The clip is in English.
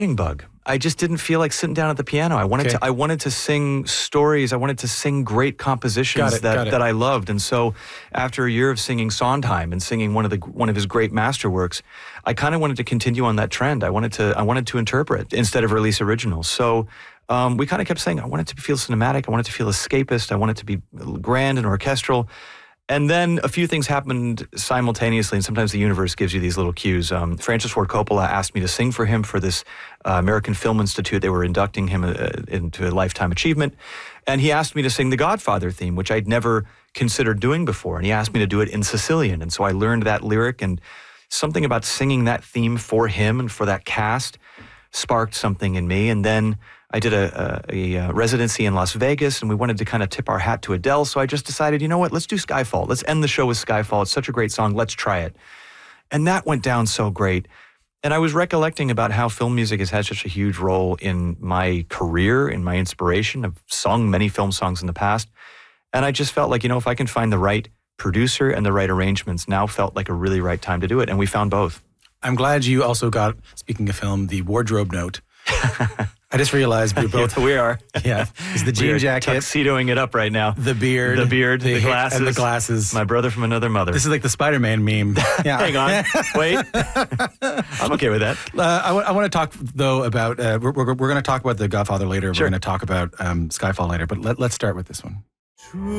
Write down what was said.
bug. I just didn't feel like sitting down at the piano. I wanted to sing stories. I wanted to sing great compositions that I loved. And so after a year of singing Sondheim and singing one of his great masterworks, I kind of wanted to continue on that trend. I wanted to interpret instead of release originals. So we kind of kept saying, I wanted to feel cinematic. I wanted to feel escapist. I wanted to be grand and orchestral. And then a few things happened simultaneously, and sometimes the universe gives you these little cues. Francis Ford Coppola asked me to sing for him for this American Film Institute. They were inducting him into a Lifetime Achievement. And he asked me to sing the Godfather theme, which I'd never considered doing before. And he asked me to do it in Sicilian. And so I learned that lyric, and something about singing that theme for him and for that cast sparked something in me. And then I did a residency in Las Vegas, and we wanted to kind of tip our hat to Adele. So I just decided, you know what, let's do Skyfall. Let's end the show with Skyfall. It's such a great song. Let's try it. And that went down so great. And I was recollecting about how film music has had such a huge role in my career, in my inspiration. I've sung many film songs in the past. And I just felt like, if I can find the right producer and the right arrangements, now felt like a really right time to do it. And we found both. I'm glad you also got, speaking of film, the wardrobe note. I just realized we both... we are. Yeah. It's the jean jacket. Tuxedoing it up right now. The beard. The glasses. And the glasses. My brother from another mother. This is like the Spider-Man meme. Yeah. Hang on. Wait. I'm okay with that. I want to talk, though, about... we're going to talk about The Godfather later. Sure. We're going to talk about Skyfall later. But let's start with this one.